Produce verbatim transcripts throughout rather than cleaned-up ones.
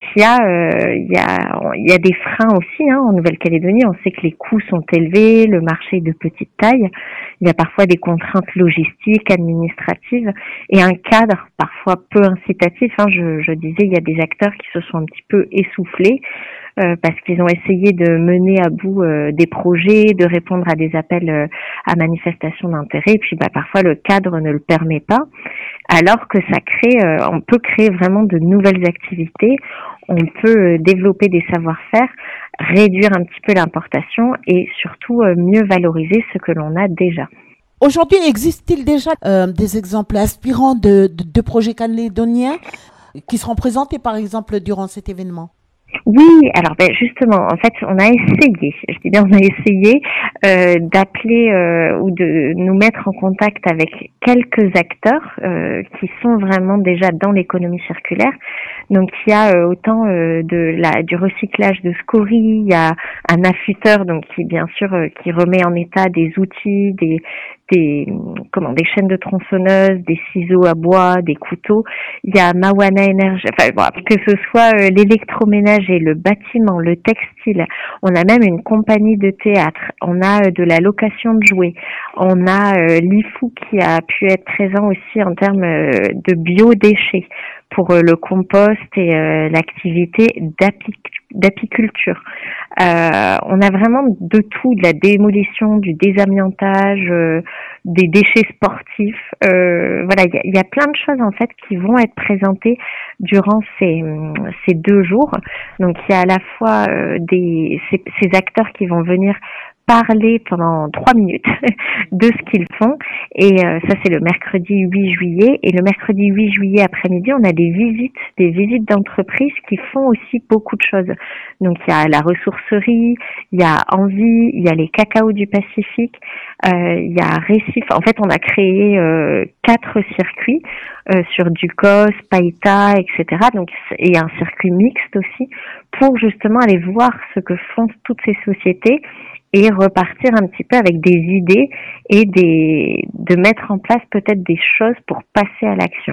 il y a, euh, il y a, il y a des freins aussi, hein, en Nouvelle-Calédonie. On sait que les coûts sont élevés, le marché est de petite taille. Il y a parfois des contraintes logistiques, administratives et un cadre parfois peu incitatif. Hein. Je, je disais, il y a des acteurs qui se sont un petit peu essoufflés euh, parce qu'ils ont essayé de mener à bout euh, des projets, de répondre à des appels euh, à manifestation d'intérêt. Et puis, bah, parfois le cadre ne le permet pas. Alors que ça crée, euh, on peut créer vraiment de nouvelles activités, on peut euh, développer des savoir-faire, réduire un petit peu l'importation et surtout euh, mieux valoriser ce que l'on a déjà. Aujourd'hui, existe-t-il déjà euh, des exemples inspirants de, de, de projets calédoniens qui seront présentés par exemple durant cet événement? Oui, alors ben justement, en fait, on a essayé, je dis bien on a essayé euh, d'appeler euh, ou de nous mettre en contact avec quelques acteurs euh, qui sont vraiment déjà dans l'économie circulaire. Donc il y a euh, autant euh, de la du recyclage de scories, il y a un affûteur donc qui bien sûr euh, qui remet en état des outils, des des comment des chaînes de tronçonneuses, des ciseaux à bois, des couteaux. Il y a Mawana Énergie, enfin bon, que ce soit euh, l'électroménager, le bâtiment, le textile. On a même une compagnie de théâtre. On a euh, de la location de jouets. On a euh, l'I F O qui a pu être présent aussi en termes euh, de biodéchets pour euh, le compost et euh, l'activité d'apic- d'apiculture. Euh, on a vraiment de tout, de la démolition, du désamiantage, euh, des déchets sportifs. Euh, voilà, il y a, y a plein de choses en fait qui vont être présentées durant ces, ces deux jours. Donc il y a à la fois euh, des ces, ces acteurs qui vont venir parler pendant trois minutes de ce qu'ils font et euh, ça c'est le mercredi huit juillet et le mercredi huit juillet après-midi on a des visites des visites d'entreprises qui font aussi beaucoup de choses. Donc il y a la ressourcerie, il y a Envie, il y a les Cacao du Pacifique, euh, il y a Récif. En fait on a créé euh, quatre circuits euh, sur Ducos, Païta, et cetera. Donc et un circuit mixte aussi pour justement aller voir ce que font toutes ces sociétés et repartir un petit peu avec des idées et des de mettre en place peut-être des choses pour passer à l'action.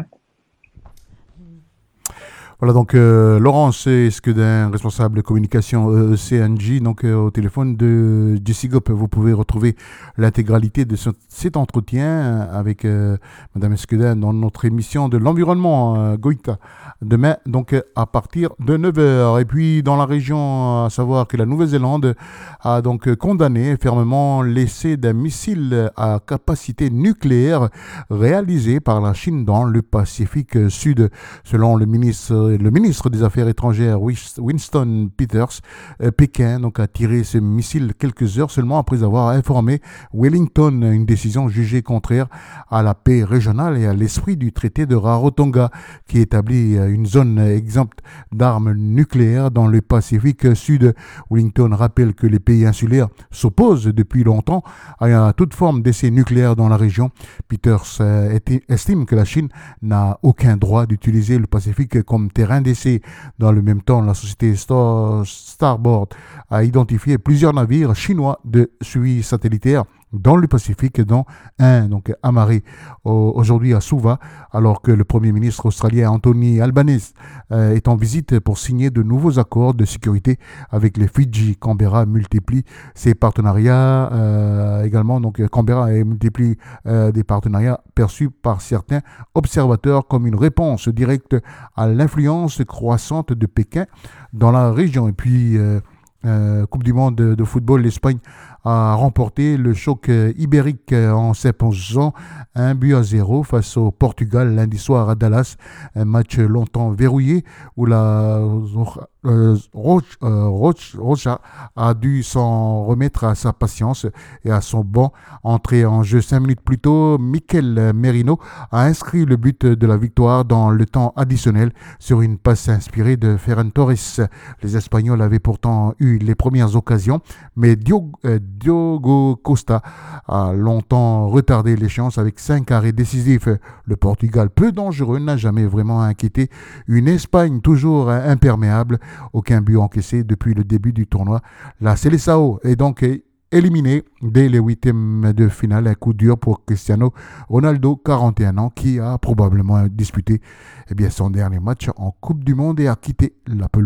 Voilà, donc euh, Laurence Esquedin, responsable de communication euh, C N J, donc euh, au téléphone de Jessigop. Vous pouvez retrouver l'intégralité de ce, cet entretien avec euh, Madame Esquedin dans notre émission de l'environnement euh, Goïta, demain, donc à partir de neuf heures. Et puis dans la région, à savoir que la Nouvelle-Zélande a donc condamné fermement l'essai d'un missile à capacité nucléaire réalisé par la Chine dans le Pacifique Sud, selon le ministre le ministre des Affaires étrangères Winston Peters. euh, Pékin donc, a tiré ce missile quelques heures seulement après avoir informé Wellington, une décision jugée contraire à la paix régionale et à l'esprit du traité de Rarotonga qui établit une zone exempte d'armes nucléaires dans le Pacifique Sud. Wellington rappelle que les pays insulaires s'opposent depuis longtemps à toute forme d'essai nucléaire dans la région. Peters euh, estime que la Chine n'a aucun droit d'utiliser le Pacifique comme terrain d'essai. Dans le même temps, la société Star, Starboard a identifié plusieurs navires chinois de suivi satellitaire dans le Pacifique, dont un donc amarré aujourd'hui à Suva, alors que le Premier ministre australien Anthony Albanese euh, est en visite pour signer de nouveaux accords de sécurité avec les Fidji. Canberra multiplie ses partenariats euh, également, donc Canberra multiplie euh, des partenariats perçus par certains observateurs comme une réponse directe à l'influence croissante de Pékin dans la région. Et puis euh, euh, Coupe du monde de, de football, l'Espagne a remporté le choc ibérique en s'imposant un but à zéro face au Portugal lundi soir à Dallas. Un match longtemps verrouillé où la euh, Roche, euh, Roche, Rocha a dû s'en remettre à sa patience et à son banc. Entré en jeu cinq minutes plus tôt, Mikel Merino a inscrit le but de la victoire dans le temps additionnel sur une passe inspirée de Ferran Torres. Les Espagnols avaient pourtant eu les premières occasions, mais Diogo, euh, Diogo Costa a longtemps retardé l'échéance avec cinq arrêts décisifs. Le Portugal, peu dangereux, n'a jamais vraiment inquiété une Espagne toujours imperméable. Aucun but encaissé depuis le début du tournoi. La Seleção est donc éliminé dès les huitièmes de finale. Un coup dur pour Cristiano Ronaldo, quarante et un ans, qui a probablement disputé eh bien, son dernier match en Coupe du Monde et a quitté la pelouse.